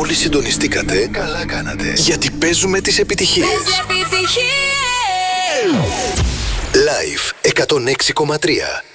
μόλις συντονιστήκατε, καλά κάνατε. Γιατί παίζουμε τις επιτυχίες. Live 106,3.